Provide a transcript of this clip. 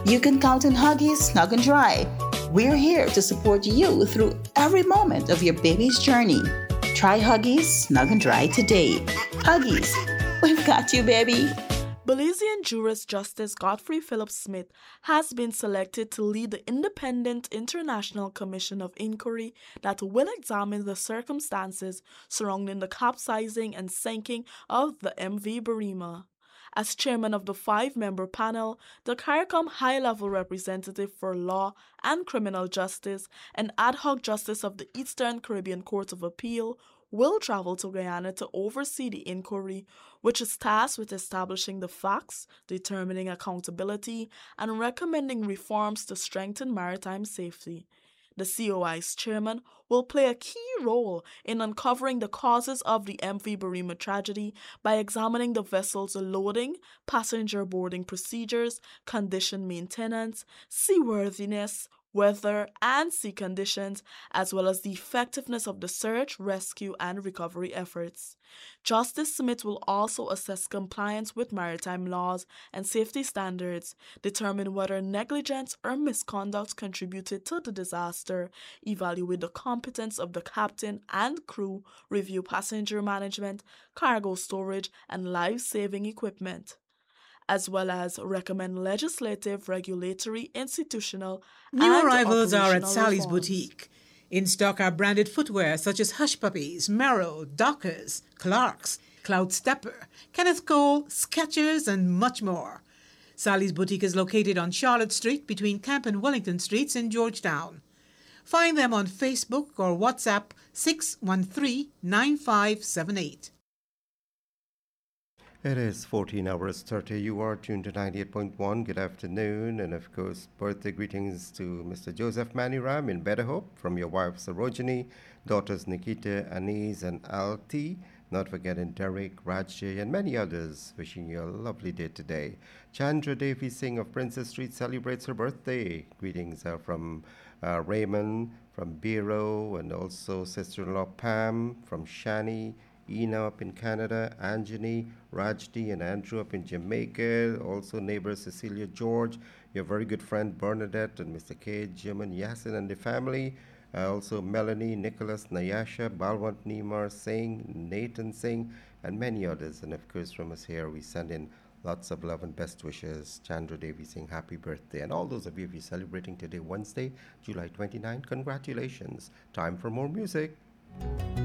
You can count on Huggies Snug and Dry. We're here to support you through every moment of your baby's journey. Try Huggies Snug and Dry today. Huggies, we've got you, baby. Belizean jurist Justice Godfrey Philip Smith has been selected to lead the Independent International Commission of Inquiry that will examine the circumstances surrounding the capsizing and sinking of the MV Barima. As chairman of the 5-member panel, the CARICOM high-level representative for law and criminal justice and ad hoc justice of the Eastern Caribbean Court of Appeal will travel to Guyana to oversee the inquiry, which is tasked with establishing the facts, determining accountability, and recommending reforms to strengthen maritime safety. The COI's chairman will play a key role in uncovering the causes of the MV Barima tragedy by examining the vessel's loading, passenger boarding procedures, condition maintenance, seaworthiness, weather, and sea conditions, as well as the effectiveness of the search, rescue, and recovery efforts. Justice Smith will also assess compliance with maritime laws and safety standards, determine whether negligence or misconduct contributed to the disaster, evaluate the competence of the captain and crew, review passenger management, cargo storage, and life-saving equipment, as well as recommend legislative, regulatory, institutional, New and arrivals are at operational Sally's reforms. Boutique. In stock are branded footwear such as Hush Puppies, Merrill, Dockers, Clarks, Cloud Stepper, Kenneth Cole, Skechers, and much more. Sally's Boutique is located on Charlotte Street between Camp and Wellington Streets in Georgetown. Find them on Facebook or WhatsApp 613-9578. It is 14 hours 30. You are tuned to 98.1. Good afternoon. And of course, birthday greetings to Mr. Joseph Maniram in Better Hope from your wife Sarojini, daughters Nikita, Anise, and Alti. Not forgetting Derek, Rajay, and many others. Wishing you a lovely day today. Chandra Devi Singh of Princess Street celebrates her birthday. Greetings are from Raymond, from Biro, and also sister-in-law Pam, from Shani, Ina up in Canada, Anjani, Rajdi, and Andrew up in Jamaica. Also neighbor Cecilia George, your very good friend Bernadette, and Mr. K, Jim, and Yasin and the family. Also Melanie, Nicholas, Nayasha, Balwant Neemar Singh, Nathan Singh, and many others. And of course from us here, we send in lots of love and best wishes. Chandra Devi saying happy birthday. And all those of you who are celebrating today, Wednesday, July 29, congratulations. Time for more music.